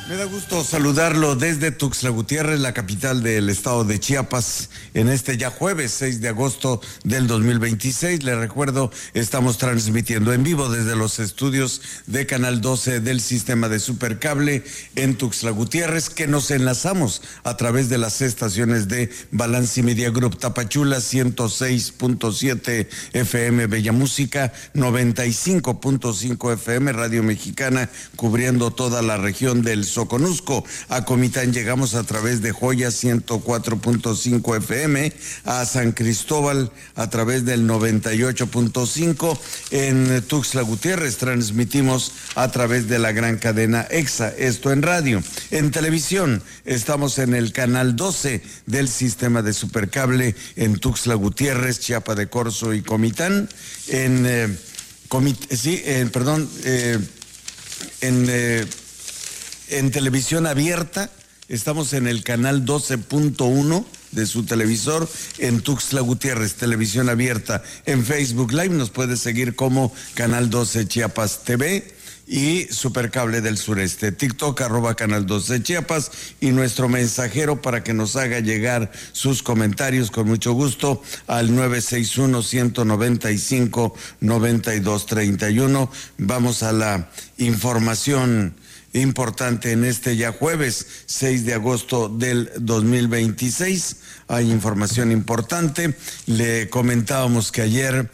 Me da gusto saludarlo desde Tuxtla Gutiérrez, la capital del estado de Chiapas, en este ya jueves 6 de agosto del 2026. Le recuerdo, estamos transmitiendo en vivo desde los estudios de Canal 12 del sistema de Supercable en Tuxtla Gutiérrez, que nos enlazamos a través de las estaciones de Balance Media Group Tapachula, 106.7 FM Bella Música, 95.5 FM Radio Mexicana, cubriendo toda la región del Soconusco. A Comitán llegamos a través de Joya 104.5 FM, a San Cristóbal a través del 98.5, en Tuxtla Gutiérrez transmitimos a través de la gran cadena EXA, esto en radio. En televisión estamos en el canal 12 del sistema de Supercable en Tuxtla Gutiérrez, Chiapa de Corzo y Comitán. En televisión abierta, estamos en el canal 12.1 de su televisor en Tuxtla Gutiérrez, televisión abierta. En Facebook Live nos puede seguir como Canal 12 Chiapas TV y Supercable del Sureste. TikTok @Canal 12 Chiapas y nuestro mensajero para que nos haga llegar sus comentarios con mucho gusto al 961-195-9231. Vamos a la información importante en este ya jueves 6 de agosto del 2026. Hay información importante. Le comentábamos que ayer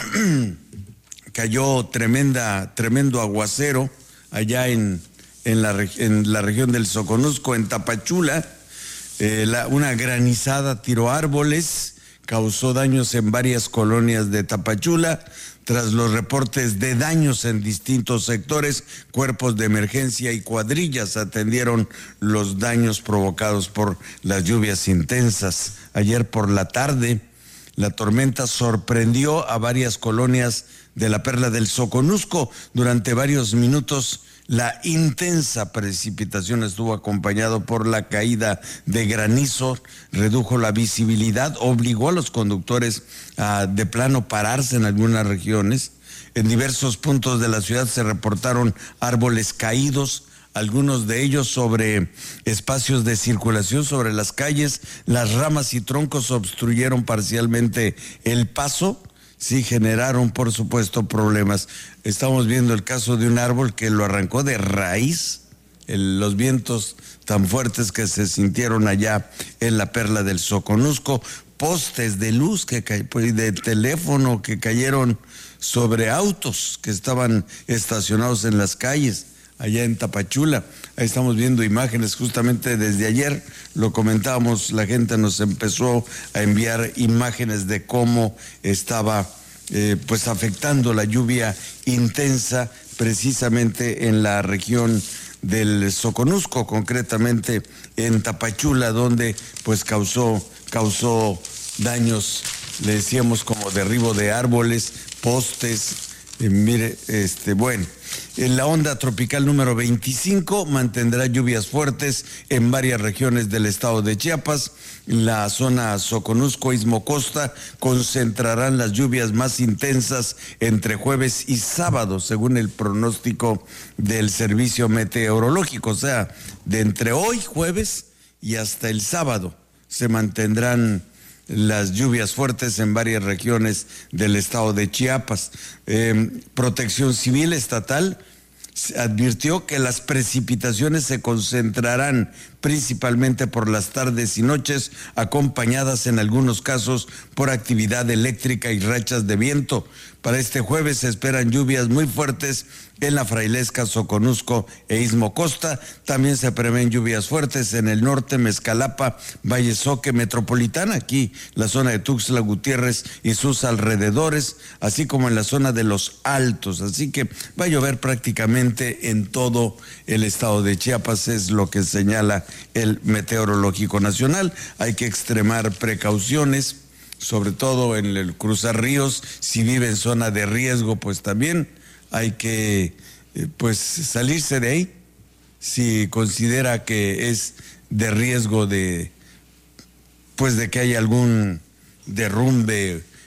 cayó tremendo aguacero allá en la región del Soconusco, en Tapachula. Una granizada tiró árboles, causó daños en varias colonias de Tapachula. Tras los reportes de daños en distintos sectores, cuerpos de emergencia y cuadrillas atendieron los daños provocados por las lluvias intensas. Ayer por la tarde, la tormenta sorprendió a varias colonias de la Perla del Soconusco. Durante varios minutos, la intensa precipitación estuvo acompañado por la caída de granizo, redujo la visibilidad, obligó a los conductores a de plano pararse en algunas regiones. En diversos puntos de la ciudad se reportaron árboles caídos, algunos de ellos sobre espacios de circulación, sobre las calles. Las ramas y troncos obstruyeron parcialmente el paso. Sí, generaron, por supuesto, problemas. Estamos viendo el caso de un árbol que lo arrancó de raíz, los vientos tan fuertes que se sintieron allá en la Perla del Soconusco, postes de luz, de teléfono que cayeron sobre autos que estaban estacionados en las calles, allá en Tapachula. Ahí estamos viendo imágenes justamente desde ayer, lo comentábamos, la gente nos empezó a enviar imágenes de cómo estaba pues afectando la lluvia intensa precisamente en la región del Soconusco, concretamente en Tapachula, donde pues causó daños, le decíamos, como derribo de árboles, postes. En la onda tropical número 25 mantendrá lluvias fuertes en varias regiones del estado de Chiapas. La zona Soconusco, Istmo Costa, concentrarán las lluvias más intensas entre jueves y sábado, según el pronóstico del servicio meteorológico. O sea, de entre hoy, jueves, y hasta el sábado se mantendrán las lluvias fuertes en varias regiones del estado de Chiapas. Protección Civil Estatal advirtió que las precipitaciones se concentrarán principalmente por las tardes y noches, acompañadas en algunos casos por actividad eléctrica y rachas de viento. Para este jueves se esperan lluvias muy fuertes en la Frailesca, Soconusco e Istmo Costa. También se prevén lluvias fuertes en el norte, Mezcalapa, Valle Soque, Metropolitana, aquí la zona de Tuxtla Gutiérrez y sus alrededores, así como en la zona de los Altos. Así que va a llover prácticamente en todo el estado de Chiapas, es lo que señala el Meteorológico Nacional. Hay que extremar precauciones, sobre todo en el cruzar ríos. Si vive en zona de riesgo, pues también hay que salirse de ahí. Si considera que es de riesgo de que haya algún derrumbe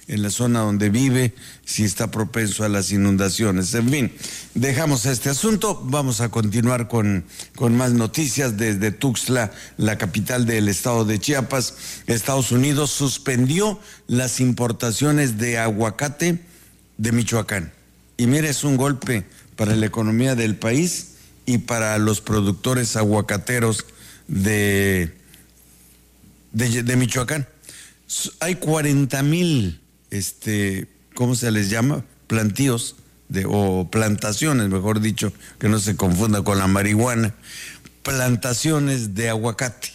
en la zona donde vive, si está propenso a las inundaciones. En fin, dejamos este asunto, vamos a continuar con más noticias desde Tuxtla, la capital del estado de Chiapas. Estados Unidos suspendió las importaciones de aguacate de Michoacán. Y mire, es un golpe para la economía del país y para los productores aguacateros de Michoacán. Hay 40,000, ¿cómo se les llama? Plantíos, o plantaciones, mejor dicho, que no se confunda con la marihuana, plantaciones de aguacate,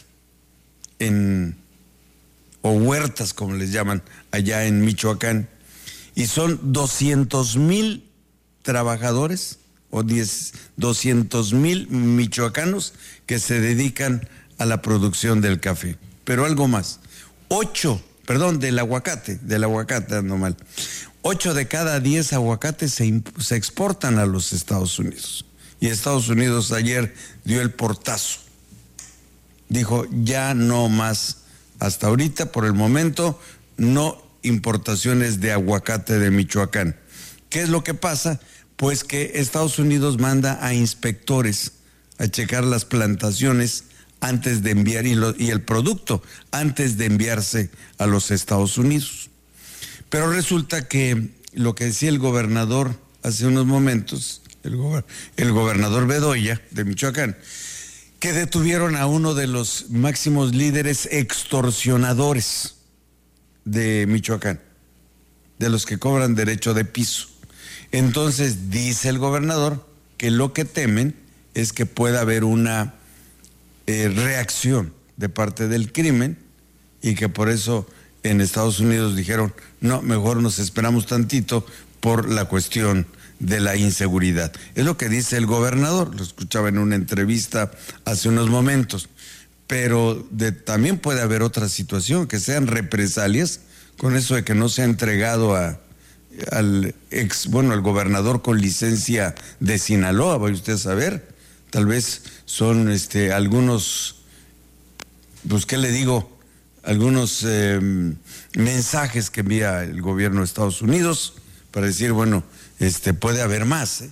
o huertas, como les llaman, allá en Michoacán. Y son 200,000 trabajadores, o 200,000 michoacanos que se dedican a la producción del café. Pero algo más, del aguacate, ando mal. 8 de cada 10 aguacates se exportan a los Estados Unidos. Y Estados Unidos ayer dio el portazo. Dijo, ya no más, hasta ahorita, por el momento, no importaciones de aguacate de Michoacán. ¿Qué es lo que pasa? Pues que Estados Unidos manda a inspectores a checar las plantaciones antes de enviar y el producto antes de enviarse a los Estados Unidos. Pero resulta que lo que decía el gobernador hace unos momentos, el gobernador Bedoya de Michoacán, que detuvieron a uno de los máximos líderes extorsionadores de Michoacán, de los que cobran derecho de piso. Entonces dice el gobernador que lo que temen es que pueda haber una reacción de parte del crimen y que por eso en Estados Unidos dijeron, no, mejor nos esperamos tantito por la cuestión de la inseguridad. Es lo que dice el gobernador, lo escuchaba en una entrevista hace unos momentos, pero también puede haber otra situación, que sean represalias, con eso de que no se ha entregado al gobernador con licencia de Sinaloa, vaya usted a saber, tal vez son algunos, pues qué le digo, algunos mensajes que envía el gobierno de Estados Unidos para decir, bueno, puede haber más,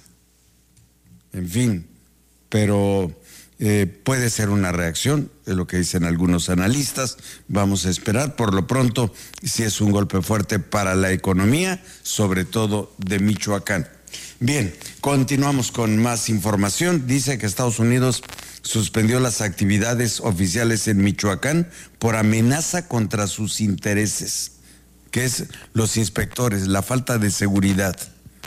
en fin, pero puede ser una reacción, es lo que dicen algunos analistas. Vamos a esperar. Por lo pronto, sí es un golpe fuerte para la economía, sobre todo de Michoacán. Bien, continuamos con más información. Dice que Estados Unidos suspendió las actividades oficiales en Michoacán por amenaza contra sus intereses, que es los inspectores, la falta de seguridad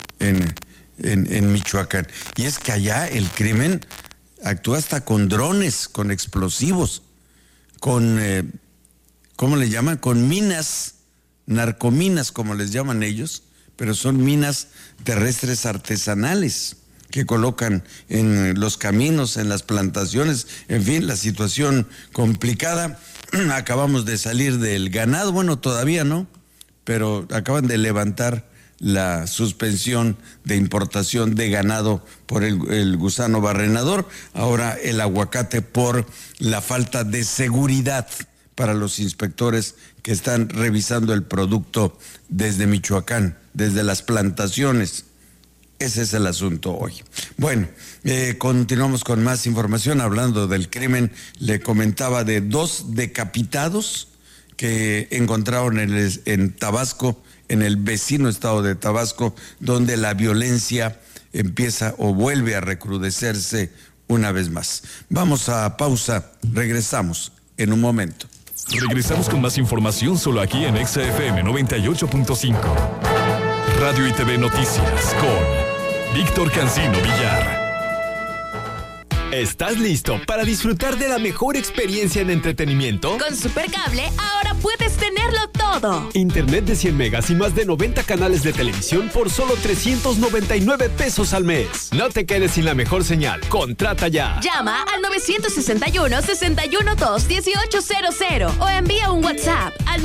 en Michoacán. Y es que allá el crimen actúa hasta con drones, con explosivos, con, ¿cómo le llaman? Con minas, narcominas, como les llaman ellos, pero son minas terrestres artesanales que colocan en los caminos, en las plantaciones, en fin, la situación complicada. Acabamos de salir del ganado, bueno, todavía no, pero acaban de levantar la suspensión de importación de ganado por el gusano barrenador, ahora el aguacate por la falta de seguridad para los inspectores que están revisando el producto desde Michoacán, desde las plantaciones. Ese es el asunto hoy. Bueno, continuamos con más información. Hablando del crimen, le comentaba de 2 decapitados que encontraron en Tabasco, en el vecino estado de Tabasco, donde la violencia empieza o vuelve a recrudecerse una vez más. Vamos a pausa, regresamos en un momento. Regresamos con más información solo aquí en XFM 98.5. Radio y TV Noticias con Víctor Cancino Villar. ¿Estás listo para disfrutar de la mejor experiencia en entretenimiento? Con Supercable ahora puedes tenerlo todo. Internet de 100 megas y más de 90 canales de televisión por solo 399 pesos al mes. No te quedes sin la mejor señal. Contrata ya. Llama al 961-612-1800 o envía un WhatsApp al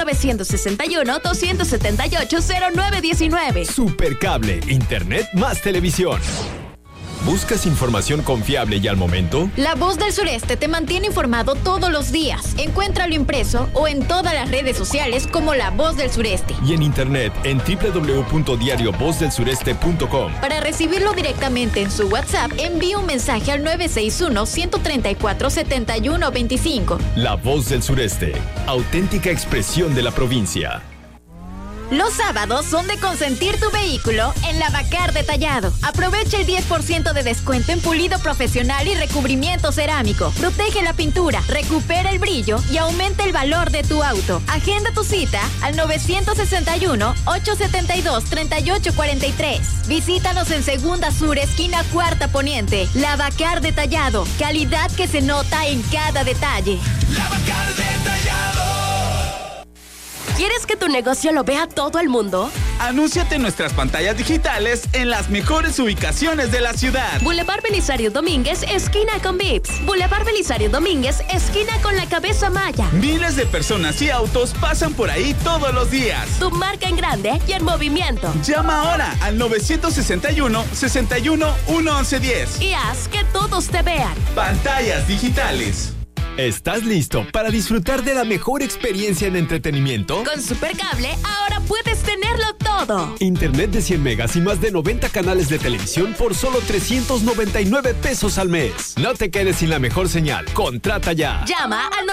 961-278-0919. Supercable, Internet más televisión. ¿Buscas información confiable y al momento? La Voz del Sureste te mantiene informado todos los días. Encuéntralo impreso o en todas las redes sociales como La Voz del Sureste. Y en internet en www.diariovozdelsureste.com. Para recibirlo directamente en su WhatsApp, envía un mensaje al 961-134-7125. La Voz del Sureste, auténtica expresión de la provincia. Los sábados son de consentir tu vehículo en Lavacar Detallado. Aprovecha el 10% de descuento en pulido profesional y recubrimiento cerámico. Protege la pintura, recupera el brillo y aumenta el valor de tu auto. Agenda tu cita al 961-872-3843. Visítanos en Segunda Sur, esquina Cuarta Poniente. Lavacar Detallado. Calidad que se nota en cada detalle. Lavacar Detallado. ¿Quieres que tu negocio lo vea todo el mundo? Anúnciate en nuestras pantallas digitales en las mejores ubicaciones de la ciudad. Boulevard Belisario Domínguez, esquina con Vips. Boulevard Belisario Domínguez, esquina con la Cabeza Maya. Miles de personas y autos pasan por ahí todos los días. Tu marca en grande y en movimiento. Llama ahora al 961-61-1110 y haz que todos te vean. Pantallas digitales. ¿Estás listo para disfrutar de la mejor experiencia en entretenimiento? Con Supercable ahora puedes tenerlo todo. Internet de 100 megas y más de 90 canales de televisión por solo 399 pesos al mes. No te quedes sin la mejor señal. Contrata ya. Llama al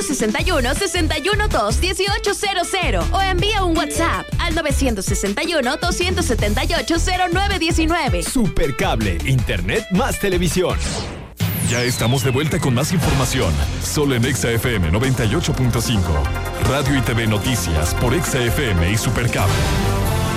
961-612-1800 o envía un WhatsApp al 961-278-0919. Supercable, Internet más televisión. Ya estamos de vuelta con más información, solo en Exa FM 98.5. Radio y TV Noticias por Exa FM y Supercable.